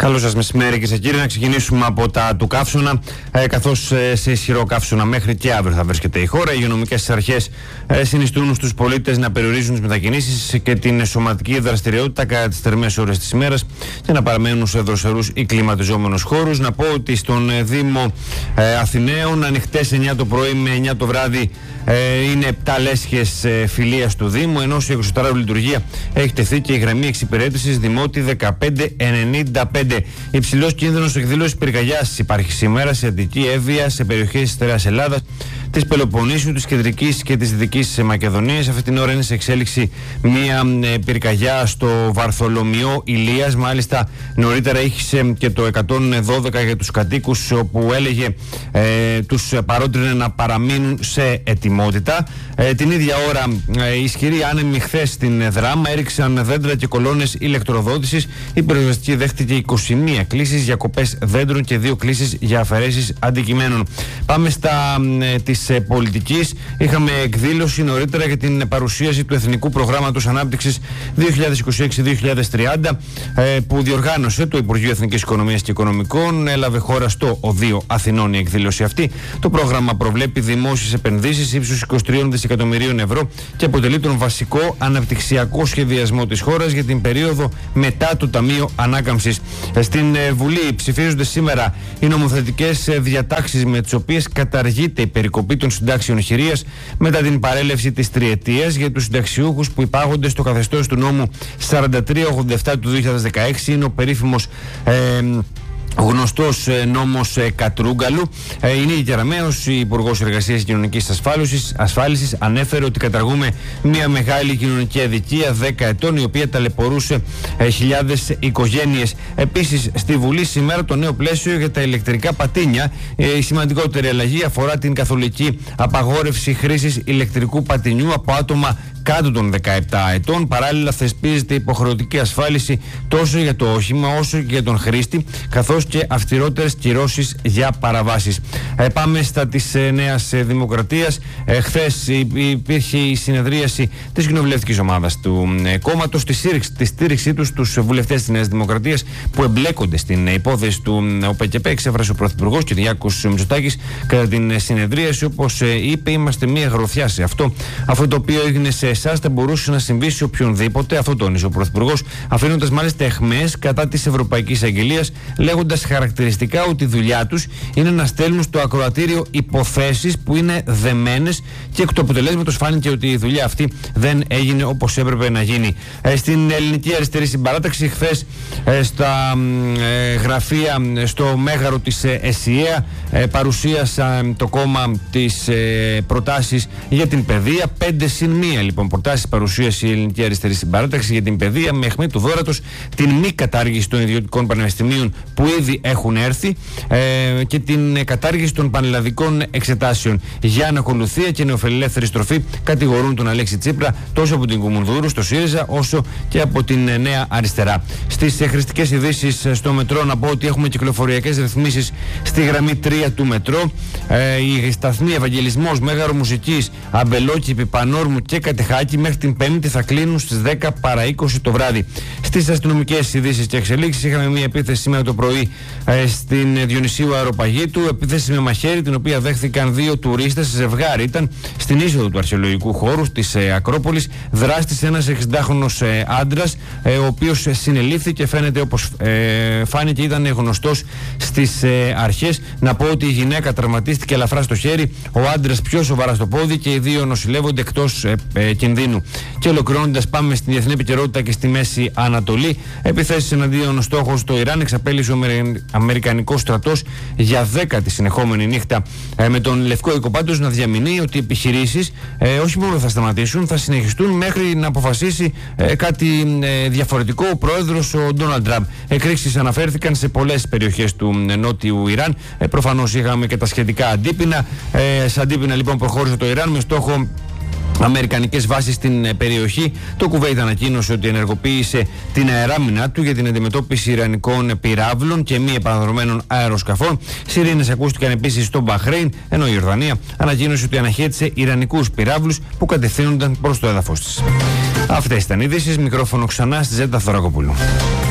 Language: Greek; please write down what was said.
Καλό σας μεσημέρι και σε κύριοι. Να ξεκινήσουμε από τα του καύσωνα, καθώς σε ισχυρό καύσωνα μέχρι και αύριο θα βρίσκεται η χώρα. Οι υγειονομικές αρχές συνιστούν στους πολίτες να περιορίζουν τις μετακινήσεις και την σωματική δραστηριότητα κατά τις θερμές ώρες της ημέρας και να παραμένουν σε δροσερούς ή κλιματιζόμενους χώρους. Να πω ότι στον Δήμο Αθηναίων ανοιχτές 9 το πρωί με 9 το βράδυ είναι 7 λέσχες φιλίας του Δήμου, ενώ σε 24 λειτουργία έχει τεθεί και η γραμμή εξυπηρέτησης Δημότη 1595. Υψηλός κίνδυνος εκδήλωσης πυρκαγιάς υπάρχει σήμερα σε Αττική, Εύβοια, σε περιοχές της Στερεάς Ελλάδας, της Πελοποννήσου, της Κεντρικής και της Δυτικής Μακεδονίας. Αυτή την ώρα είναι σε εξέλιξη μια πυρκαγιά στο Βαρθολομιό Ηλίας. Μάλιστα νωρίτερα είχε και το 112 για τους κατοίκους, όπου έλεγε τους παρότρινε να παραμείνουν σε ετοιμότητα. Την ίδια ώρα ισχυροί άνεμοι χθες στην Δράμα έριξαν δέντρα και κολόνες ηλεκτροδότησης. Η πυροσβεστική δέχτηκε 21 κλήσεις για κοπές δέντρων και 2 κλήσεις για αφαιρέσεις αντικειμένων. Πάμε στα της πολιτικής. Είχαμε εκδήλωση νωρίτερα για την παρουσίαση του Εθνικού Προγράμματος Ανάπτυξης 2026-2030 που διοργάνωσε το Υπουργείο Εθνικής Οικονομίας και Οικονομικών. Έλαβε χώρα στο Οδείο Αθηνών η εκδήλωση αυτή. Το πρόγραμμα προβλέπει δημόσιες επενδύσεις ύψους 23 δισεκατομμυρίων ευρώ και αποτελεί τον βασικό αναπτυξιακό σχεδιασμό της χώρας για την περίοδο μετά το Ταμείο Ανάκαμψης. Στην Βουλή ψηφίζονται σήμερα οι νομοθετικές διατάξεις με τις οποίες καταργείται η περικοπή των συντάξεων χειρίας μετά την παρέλευση της τριετίας για τους συνταξιούχους που υπάγονται στο καθεστώς του νόμου 4387 του 2016. Είναι ο περίφημος γνωστός νόμος Κατρούγκαλου. Η Νίκη Κεραμέως, η Υπουργός Εργασίας και Κοινωνικής Ασφάλισης, ανέφερε ότι καταργούμε μια μεγάλη κοινωνική αδικία 10 ετών, η οποία ταλαιπωρούσε χιλιάδες οικογένειες. Επίσης, στη Βουλή σήμερα το νέο πλαίσιο για τα ηλεκτρικά πατίνια. Η σημαντικότερη αλλαγή αφορά την καθολική απαγόρευση χρήσης ηλεκτρικού πατινιού από άτομα κάτω των 17 ετών. Παράλληλα, θεσπίζεται υποχρεωτική ασφάλιση τόσο για το όχημα όσο και για τον χρήστη, καθώς και αυστηρότερες κυρώσεις για παραβάσεις. Πάμε στα της Νέας Δημοκρατίας. Χθες υπήρχε η συνεδρίαση της κοινοβουλευτικής ομάδας του κόμματος, τη στήριξή τους στους βουλευτές της Νέας Δημοκρατίας που εμπλέκονται στην υπόθεση του ΟΠΕΚΕΠΕ. Εξέφρασε ο Πρωθυπουργός Κυριάκος Μητσοτάκης κατά την συνεδρίαση. Όπως είπε, είμαστε μια γροθιά σε αυτό. Αυτό το οποίο έγινε σε εσάς θα μπορούσε να συμβεί σε οποιονδήποτε. Αυτό τόνισε ο Πρωθυπουργός, αφήνοντας μάλιστα αιχμές κατά της Ευρωπαϊκής Αγγελίας, λέγοντας χαρακτηριστικά ότι η δουλειά τους είναι να στέλνουν στο ακροατήριο υποθέσεις που είναι δεμένες, και εκ του αποτελέσματος φάνηκε ότι η δουλειά αυτή δεν έγινε όπως έπρεπε να γίνει. Στην Ελληνική Αριστερή Συμπαράταξη, χθες στα γραφεία στο Μέγαρο της ΕΣΥΑ παρουσίασαν το κόμμα τις προτάσεις για την παιδεία. 5+1 λοιπόν προτάσεις παρουσίασε η Ελληνική Αριστερή Συμπαράταξη για την παιδεία, με αιχμή του δώρατος την μη κατάργηση των ιδιωτικών πανεπιστημίων που ήδη έχουν έρθει και την κατάργηση των πανελλαδικών εξετάσεων. Για ανακολουθία και νεοφιλελεύθερη στροφή κατηγορούν τον Αλέξη Τσίπρα τόσο από την Κουμουνδούρου στο ΣΥΡΙΖΑ όσο και από την Νέα Αριστερά. Στις χρηστικές ειδήσεις στο μετρό, να πω ότι έχουμε κυκλοφοριακές ρυθμίσεις στη γραμμή 3 του μετρό. Οι σταθμοί Ευαγγελισμός, Μέγαρο Μουσικής, Αμπελόκηπη, Πανόρμου και Κατεχάκη μέχρι την Πέμπτη θα κλείνουν στις 10 παρά 20 το βράδυ. Στις αστυνομικές ειδήσεις και εξελίξεις, είχαμε μια επίθεση σήμερα το πρωί στην Διονυσίου Αεροπαγήτου. Επίθεση με μαχαίρι, την οποία δέχθηκαν 2 τουρίστες, ζευγάρι ήταν, στην είσοδο του αρχαιολογικού χώρου της Ακρόπολης. Δράστης ένας 60χρονος άντρας, ο οποίος συνελήφθηκε, φαίνεται όπως φάνηκε ήταν γνωστός στις αρχές. Να πω ότι η γυναίκα τραυματίστηκε ελαφρά στο χέρι, ο άντρας πιο σοβαρά στο πόδι και οι 2 νοσηλεύονται εκτός κινδύνου. Και ολοκληρώνοντας, πάμε στην διεθνή επικαιρότητα και στη Μέση Ανατολή. Επιθέσεις εναντίον στόχων στο Ιράν εξαπέλυσε ο Αμερικανικός στρατός για 10η συνεχόμενη νύχτα, με τον Λευκό Οίκο πάντως να διαμηνύει ότι οι επιχειρήσεις όχι μόνο θα σταματήσουν, θα συνεχιστούν μέχρι να αποφασίσει κάτι διαφορετικό ο πρόεδρος ο Ντόναλντ Τραμπ. Εκρήξεις αναφέρθηκαν σε πολλές περιοχές του νότιου Ιράν. Προφανώς είχαμε και τα σχετικά αντίπεινα. Σε αντίπεινα λοιπόν προχώρησε το Ιράν με στόχο αμερικανικές βάσεις στην περιοχή. Το Κουβέιτ ανακοίνωσε ότι ενεργοποίησε την αεράμινα του για την αντιμετώπιση ιρανικών πυράβλων και μη επαναδρομένων αεροσκαφών. Σιρήνες ακούστηκαν επίσης στο Μπαχρέιν, ενώ η Ιορδανία ανακοίνωσε ότι αναχέτησε ιρανικούς πυράβλους που κατευθύνονταν προς το έδαφος της. Αυτές ήταν οι ειδήσεις. Μικρόφωνο ξανά στη Ζέτα Θωρακοπούλου.